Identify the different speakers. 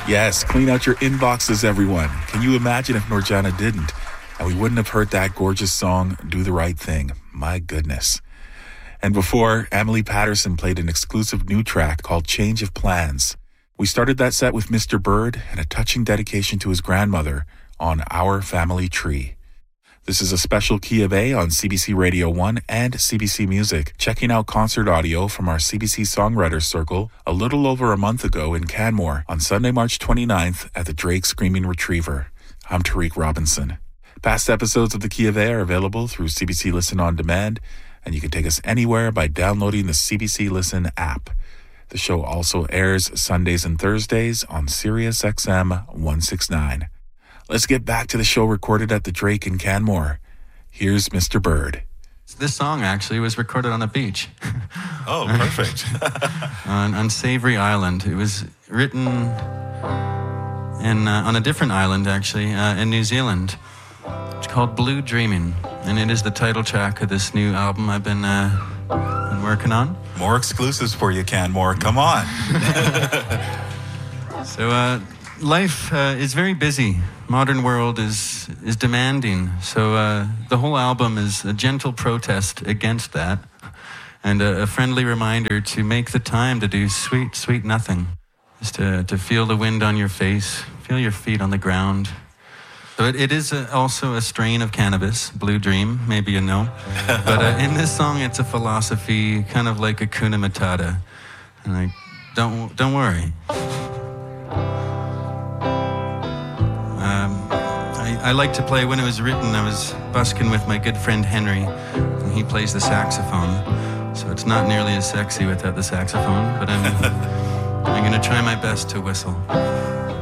Speaker 1: Yes, clean out your inboxes, everyone. Can you imagine if Norjana didn't? And we wouldn't have heard that gorgeous song, Do the Right Thing. My goodness. And before, Emily Patterson played an exclusive new track called Change of Plans. We started that set with Mr. Bird and a touching dedication to his grandmother on Our Family Tree. This is a special Key of A on CBC Radio 1 and CBC Music, checking out concert audio from our CBC Songwriters Circle a little over a month ago in Canmore on Sunday, March 29th at the Drake Screaming Retriever. I'm Tariq Robinson. Past episodes of the Key of A are available through CBC Listen On Demand, and you can take us anywhere by downloading the CBC Listen app. The show also airs Sundays and Thursdays on Sirius XM 169. Let's get back to the show recorded at the Drake in Canmore. Here's Mr. Bird.
Speaker 2: This song actually was recorded on a beach.
Speaker 1: Oh, perfect.
Speaker 2: on Savory Island. It was written on a different island, actually, in New Zealand. It's called Blue Dreaming, and it is the title track of this new album I've been working on.
Speaker 1: More exclusives for you, Canmore. Come on.
Speaker 2: So, life is very busy. Modern world is demanding. So the whole album is a gentle protest against that, and a friendly reminder to make the time to do sweet, sweet nothing. Just to feel the wind on your face, feel your feet on the ground. So it is also a strain of cannabis, Blue Dream, maybe you know. But in this song, it's a philosophy, kind of like Hakuna Matata. And don't worry. I like to play, when it was written, I was busking with my good friend Henry, and he plays the saxophone. So it's not nearly as sexy without the saxophone, but I'm going to try my best to whistle.